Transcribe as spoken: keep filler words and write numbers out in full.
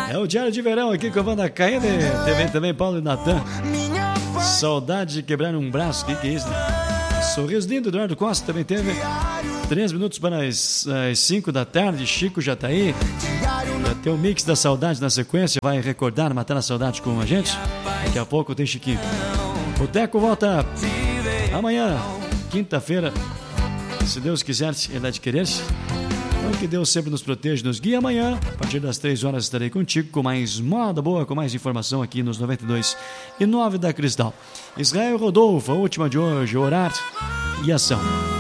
É o Diário de Verão aqui com a banda Caíne. Teve também Paulo e Natan. Saudade de quebrar um braço. O que, que é isso? Né? Sorriso lindo, Eduardo Costa também teve. Três minutos para as cinco da tarde. Chico já tá aí. Já tem o mix da saudade na sequência. Vai recordar, matar a saudade com a gente. Daqui a pouco tem Chiquinho. O Teco volta amanhã, quinta-feira. Se Deus quiser, ele há de querer. Então que Deus sempre nos proteja, nos guia. Amanhã, a partir das três horas, estarei contigo com mais moda boa, com mais informação aqui nos noventa e dois e nove da Cristal. Israel Rodolfo, a última de hoje, orar e ação.